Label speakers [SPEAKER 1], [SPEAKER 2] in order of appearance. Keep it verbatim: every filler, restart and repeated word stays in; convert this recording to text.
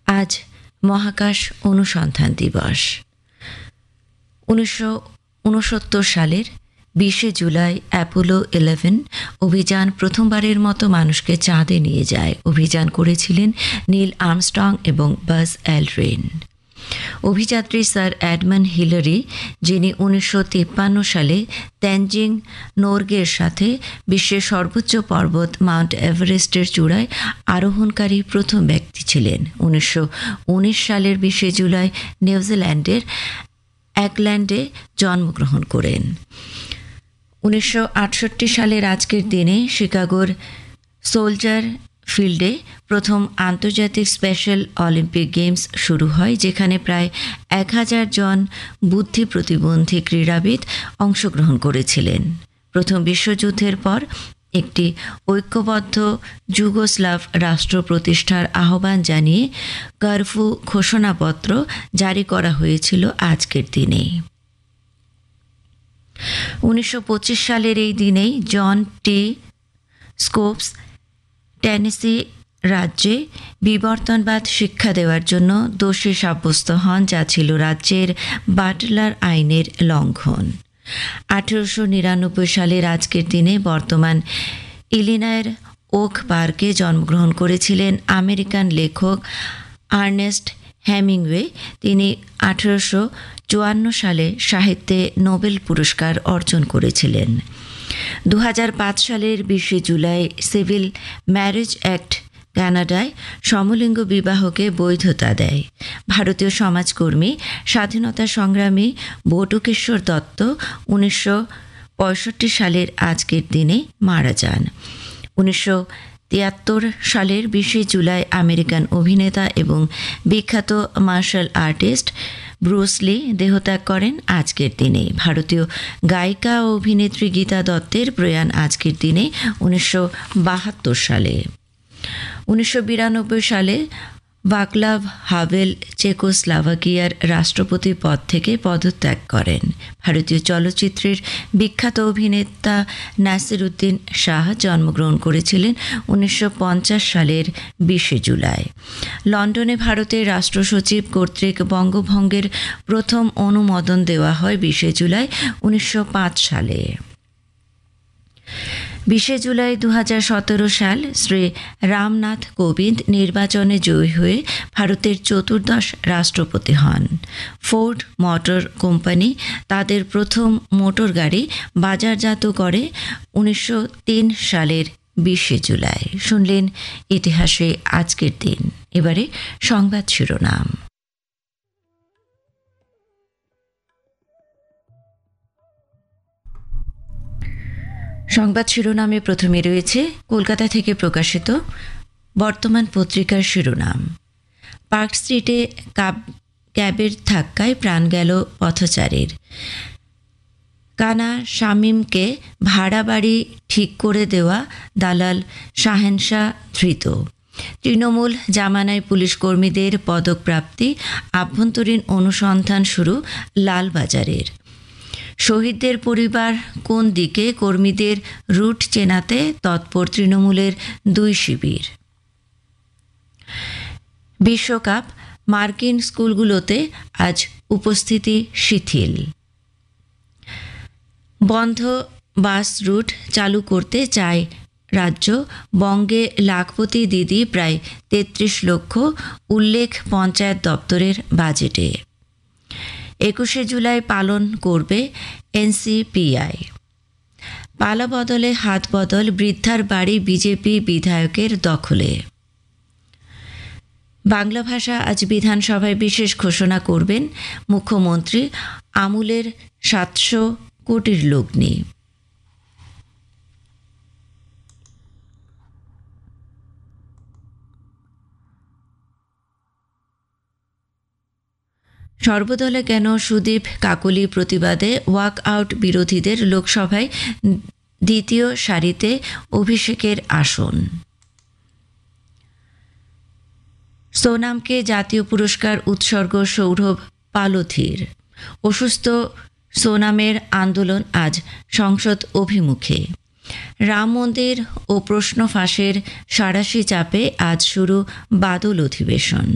[SPEAKER 1] আজ মহাকাশ অনুসন্ধান দিবস। উনিশশো উনসত্তর সালের বিশে জুলাই অ্যাপোলো ইলেভেন অভিযান প্রথমবারের মতো মানুষকে চাঁদে নিয়ে যায়। অভিযান করেছিলেন নীল আর্মস্ট্রং এবং বাজ অ্যালড্রিন। অভিযাত্রী স্যার এডমন্ড হিলারি, যিনি উনিশশো তিপ্পান্ন সালে তেনজিং নোরগের সাথে বিশ্বের সর্বোচ্চ পর্বত মাউন্ট এভারেস্টের চূড়ায় আরোহণকারী প্রথম ব্যক্তি ছিলেন। উনিশশো উনিশ সালের বিশে জুলাই নিউজিল্যান্ডের অকল্যান্ডে জন্মগ্রহণ করেন। উনিশশো আটষট্টি সালের আজকের দিনে শিকাগোর সোলজার ফিল্ডে প্রথম আন্তর্জাতিক স্পেশাল অলিম্পিক গেমস শুরু হয়, যেখানে প্রায় এক হাজার জন বুদ্ধি প্রতিবন্ধী ক্রীড়াবিদ অংশগ্রহণ করেছিলেন। প্রথম বিশ্বযুদ্ধের পর একটি ঐক্যবদ্ধ যুগোস্লাভ রাষ্ট্র প্রতিষ্ঠার আহ্বান জানিয়ে কারফু ঘোষণাপত্র জারি করা হয়েছিল আজকের দিনে। উনিশশো পঁচিশ সালের এই দিনেই জন টি স্কোপস টেনেসি রাজ্যে বিবর্তনবাদ শিক্ষা দেওয়ার জন্য দোষী সাব্যস্ত হন, যা ছিল রাজ্যের বাটলার আইনের লঙ্ঘন। আঠেরোশো নিরানব্বই সালের আজকের দিনে বর্তমান ইলিনয়ের ওক পার্কে জন্মগ্রহণ করেছিলেন আমেরিকান লেখক আর্নেস্ট হেমিংওয়ে। তিনি আঠেরোশো চুয়ান্ন সালে সাহিত্যে নোবেল পুরস্কার অর্জন করেছিলেন। দু হাজার পাঁচ সালের বিশে জুলাই সিভিল ম্যারেজ অ্যাক্ট কানাডায় সমলিঙ্গ বিবাহকে বৈধতা দেয়। ভারতীয় সমাজকর্মী, স্বাধীনতা সংগ্রামী বটুকেশ্বর দত্ত উনিশশো পঁয়ষট্টি সালের আজকের দিনে মারা যান। উনিশশো তিয়াত্তর সালের বিশে জুলাই আমেরিকান অভিনেতা এবং বিখ্যাত মার্শাল আর্টিস্ট ব্রুস লি দেহত্যাগ করেন আজকের দিনে। ভারতীয় গায়িকা ও অভিনেত্রী গীতা দত্তের প্রয়াণ আজকের দিনে উনিশশো বাহাত্তর সালে। উনিশশো বিরানব্বই সালে ভাকলাভ হাভেল চেকোস্লোভাকিয়ার রাষ্ট্রপতি পদ থেকে পদত্যাগ করেন। ভারতীয় চলচ্চিত্রের বিখ্যাত অভিনেতা নাসির উদ্দিন শাহ জন্মগ্রহণ করেছিলেন উনিশশো পঞ্চাশ সালের বিশে জুলাই। লন্ডনে ভারতের রাষ্ট্রসচিব কর্তৃক বঙ্গভঙ্গের প্রথম অনুমোদন দেওয়া হয় বিশে জুলাই উনিশশো পাঁচ সালে। বিশে জুলাই দু হাজার সতেরো সাল শ্রী রামনাথ কোবিন্দ নির্বাচনে জয়ী হয়ে ভারতের চতুর্দশ রাষ্ট্রপতি হন। ফোর্ড মোটর কোম্পানি তাদের প্রথম মোটর গাড়ি বাজারজাত করে উনিশশো তিন সালের বিশে জুলাই। শুনলেন ইতিহাসে আজকের দিন। এবারে সংবাদ শিরোনাম। সংবাদ শিরোনামে প্রথমে রয়েছে কলকাতা থেকে প্রকাশিত বর্তমান পত্রিকার শিরোনাম। পার্ক স্ট্রিটে কাব ক্যাবের ধাক্কায় প্রাণ গেল পথচারীর। কানা শামীমকে ভাড়া বাড়ি ঠিক করে দেওয়া দালাল শাহেনশাহ ধৃত। তৃণমূল জামানায় পুলিশ কর্মীদের পদকপ্রাপ্তি, আভ্যন্তরীণ অনুসন্ধান শুরু লালবাজারের। শহীদদের পরিবার কোন দিকে, কর্মীদের রুট চেনাতে তৎপর তৃণমূলের দুই শিবির। বিশ্বকাপ, মার্কিন স্কুলগুলোতে আজ উপস্থিতি শিথিল। বন্ধ বাস রুট চালু করতে চায় রাজ্য। বঙ্গে লাখপতি দিদি প্রায় তেত্রিশ লক্ষ, উল্লেখ পঞ্চায়েত দপ্তরের বাজেটে। একুশে জুলাই পালন করবে এনসিপিআই। পালা বদলে হাত বদল, বৃদ্ধার বাড়ি বিজেপি বিধায়কের দখলে। বাংলা ভাষা আজ বিধানসভায় বিশেষ ঘোষণা করবেন মুখ্যমন্ত্রী। আমূলের সাতশো কোটির লগ্নি। সর্বদলে কেন সুদীপ কাকলি প্রতিবাদে ওয়াক আউট, বিরোধীদের লোকসভায় দ্বিতীয় সারিতে অভিষেকের আসন। সোনামকে জাতীয় পুরস্কার উৎসর্গ সৌরভ পালোধির। অসুস্থ সোনামের আন্দোলন আজ সংসদ অভিমুখে। রাম মন্দির ও প্রশ্ন ফাঁসের সাঁড়াশি চাপে আজ শুরু বাদল অধিবেশন।